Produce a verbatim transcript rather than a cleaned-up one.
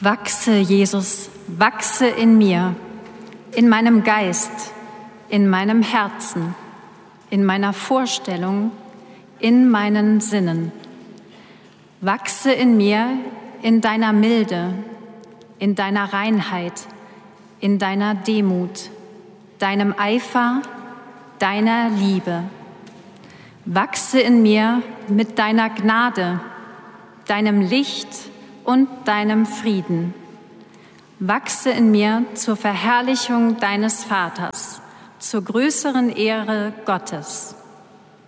Wachse, Jesus, wachse in mir, in meinem Geist, in meinem Herzen, in meiner Vorstellung, in meinen Sinnen. Wachse in mir in deiner Milde, in deiner Reinheit, in deiner Demut, deinem Eifer, deiner Liebe. Wachse in mir mit deiner Gnade, deinem Licht und deinem Frieden. Wachse in mir zur Verherrlichung deines Vaters, zur größeren Ehre Gottes.